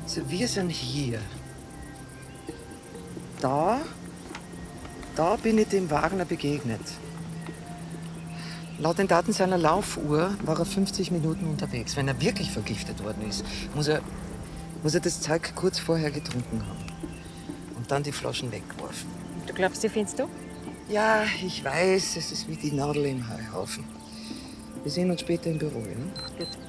Also wir sind hier. Da bin ich dem Wagner begegnet. Laut den Daten seiner Laufuhr war er 50 Minuten unterwegs. Wenn er wirklich vergiftet worden ist, muss er das Zeug kurz vorher getrunken haben. Und dann die Flaschen weggeworfen. Du glaubst, die findest du? Ja, ich weiß, es ist wie die Nadel im Heuhaufen. Wir sehen uns später im Büro, ja? Gut.